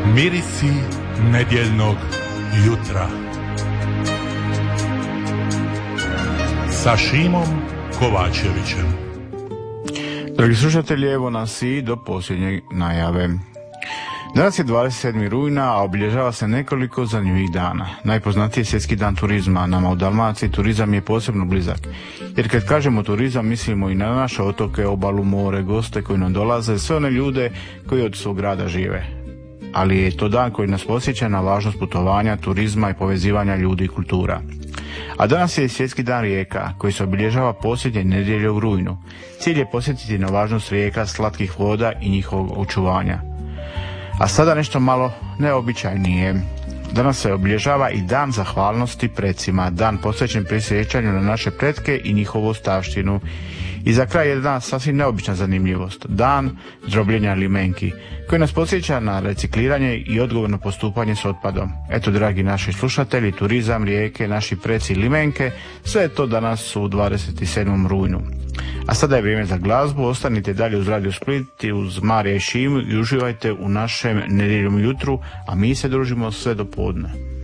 Mirisi nedjeljnog jutra sa Šimom Kovačevićem. Dragi slušatelji, evo nas i do posljednje najave. Danas je 27. rujna, a obilježava se nekoliko zanimljivih dana. Najpoznatiji je Svjetski dan turizma. Nama u Dalmaciji turizam je posebno blizak. Jer kad kažemo turizam, mislimo i na naše otoke, obalu, more, goste koji nam dolaze, sve one ljude koji od svog grada žive. Ali je to dan koji nas podsjeća na važnost putovanja, turizma i povezivanja ljudi i kultura. A danas je Svjetski dan rijeka, koji se obilježava posljednje nedjelje u rujnu. Cilj je podsjetiti na važnost rijeka, slatkih voda i njihovog očuvanja. A sada nešto malo neobičajnije. Danas se obilježava i dan zahvalnosti precima, dan posvećen prisjećanju na naše pretke i njihovu ostavštinu. I za kraj jedna sasvim neobična zanimljivost, dan drobljenja limenki, koji nas podsjeća na recikliranje i odgovorno postupanje s otpadom. Eto, dragi naši slušatelji, turizam, rijeke, naši preci, limenke, sve je to danas u 27. rujnu. A sada je vrijeme za glazbu, ostanite dalje uz Radio Split i uz Marija i Šimu i uživajte u našem nedjeljnom jutru, a mi se družimo sve do podne.